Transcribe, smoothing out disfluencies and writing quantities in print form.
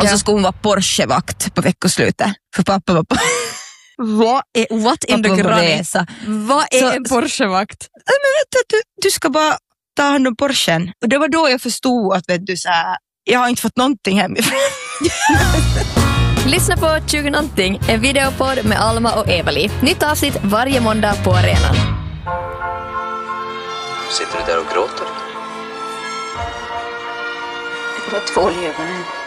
Och så skulle hon vara Porsche-vakt på veckoslutet. För pappa var på... What in the granny? Vad är en Porsche-vakt? Men vet du ska bara ta hand om Porschen. Och det var då jag förstod att vet du, så här, jag har inte fått någonting hemifrån. Lyssna på 20 någonting, en videopodd med Alma och Evali. Nytt avsnitt varje måndag på arenan. Sitter du där och gråter? Det var tvål i ögonen.